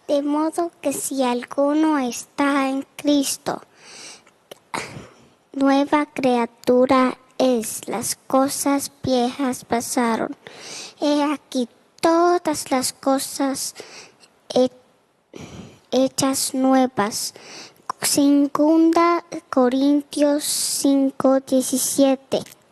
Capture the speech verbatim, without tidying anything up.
De modo que si alguno está en Cristo, nueva criatura es. Las cosas viejas pasaron. He aquí todas las cosas hechas nuevas. Segunda Corintios cinco diecisiete.